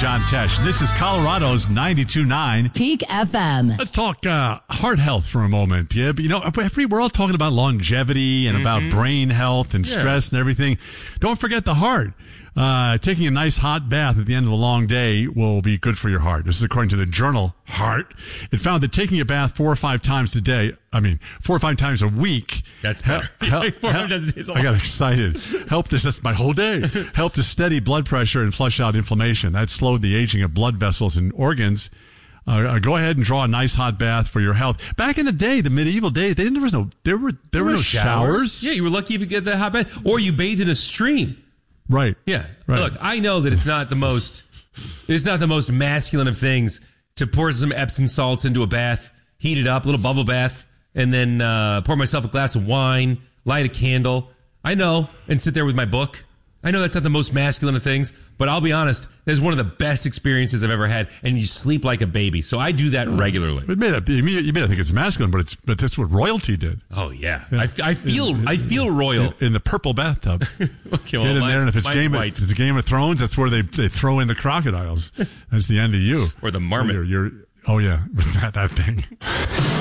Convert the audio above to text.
John Tesh. This is Colorado's 92.9 Peak FM. Let's talk heart health for a moment, Gib. You know, we're all talking about longevity and about brain health and stress and everything. Don't forget the heart. Taking a nice hot bath at the end of a long day will be good for your heart. This is according to the journal Heart. It found that taking a bath 4 or 5 times a week. That's better. 4 times a day is a lot. I got excited. That's my whole day. Helped to steady blood pressure and flush out inflammation. That slowed the aging of blood vessels and organs. Go ahead and draw a nice hot bath for your health. Back in the day, the medieval days, there were no showers. Yeah, you were lucky if you get the hot bath, or you bathed in a stream. Right. Yeah. Right. Look, I know that it's not the most masculine of things to pour some Epsom salts into a bath, heat it up, a little bubble bath, and then pour myself a glass of wine, light a candle. I know, and sit there with my book. I know that's not the most masculine of things, but I'll be honest, that's one of the best experiences I've ever had, and you sleep like a baby. So I do that regularly. You may think it's masculine, but that's what royalty did. Oh yeah. I feel royal in the purple bathtub. Okay, well, get in there, and if it's white. Game of Thrones, that's where they throw in the crocodiles. That's the end of you or the marmot. Oh yeah, that thing.